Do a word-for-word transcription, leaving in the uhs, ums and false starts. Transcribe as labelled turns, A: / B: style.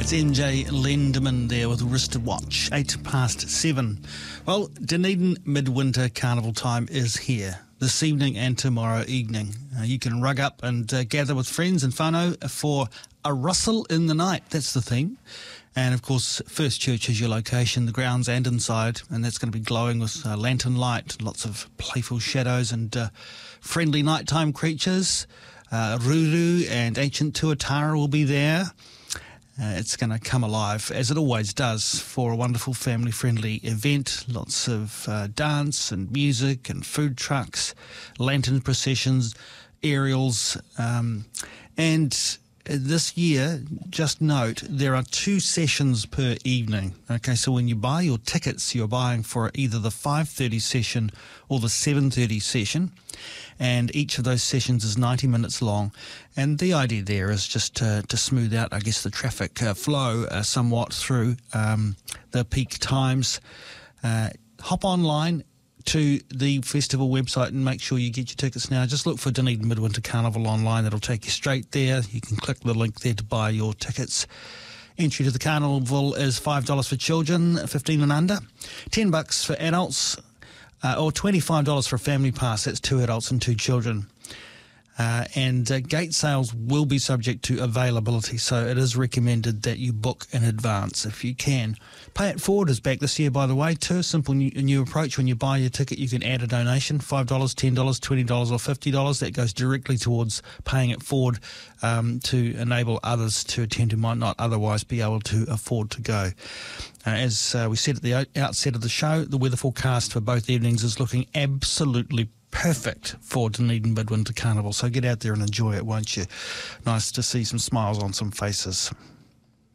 A: It's M J Lenderman there with Wristed Watch, eight past seven. Well, Dunedin Midwinter Carnival time is here this evening and tomorrow evening. Uh, you can rug up and uh, gather with friends and whānau for a rustle in the night. That's the theme. And of course, First Church is your location, the grounds and inside, and that's going to be glowing with uh, lantern light, lots of playful shadows and uh, friendly nighttime creatures. Uh, Ruru and Ancient Tuatara will be there. Uh, it's going to come alive, as it always does, for a wonderful family-friendly event. Lots of uh, dance and music and food trucks, lantern processions, aerials. Um, and this year, just note, there are two sessions per evening. Okay, so when you buy your tickets, you're buying for either the five thirty session or the seven thirty session. And each of those sessions is ninety minutes long. And the idea there is just to, to smooth out, I guess, the traffic uh, flow uh, somewhat through um, the peak times. Uh, hop online to the festival website and make sure you get your tickets now. Just look for Dunedin Midwinter Carnival online. That'll take you straight there. You can click the link there to buy your tickets. Entry to the carnival is five dollars for children, fifteen and under, ten bucks for adults, uh, or twenty-five dollars for a family pass. That's two adults and two children. Uh, and uh, gate sales will be subject to availability, so it is recommended that you book in advance if you can. Pay It Forward is back this year, by the way, too. A simple new, new approach. When you buy your ticket, you can add a donation, five dollars, ten dollars, twenty dollars or fifty dollars. That goes directly towards paying it forward um, to enable others to attend who might not otherwise be able to afford to go. Uh, as uh, we said at the outset of the show, the weather forecast for both evenings is looking absolutely perfect for Dunedin Midwinter Carnival. So get out there and enjoy it, won't you? Nice to see some smiles on some faces.